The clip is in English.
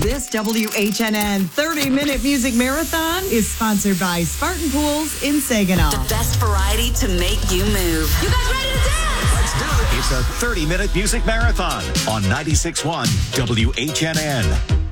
This WHNN 30-minute music marathon is sponsored by Spartan Pools in Saginaw. The best variety to make you move. You guys ready to dance? Let's do it. It's a 30-minute music marathon on 96.1 WHNN.